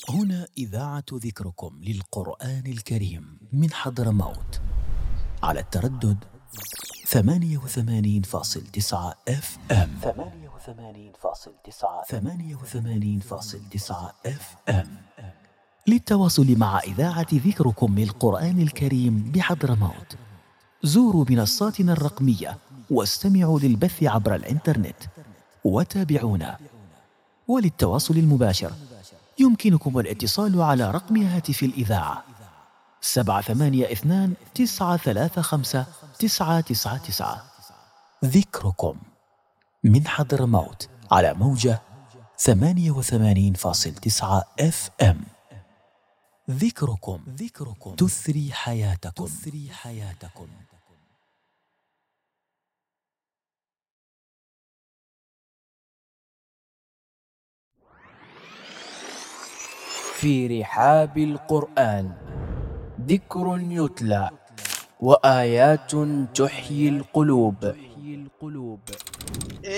هنا إذاعة ذكركم للقرآن الكريم من حضرموت على التردد 88.9 FM. 88.9 FM. للتواصل مع إذاعة ذكركم للقرآن الكريم بحضرموت زوروا منصاتنا الرقمية واستمعوا للبث عبر الإنترنت وتابعونا. وللتواصل المباشر يمكنكم الاتصال على رقم هاتف الإذاعة 782-935-999. ذكركم من حضرموت على موجة 88.9 FM. ذكركم تثري حياتكم. في رحاب القرآن ذكر يتلى وآيات تحيي القلوب.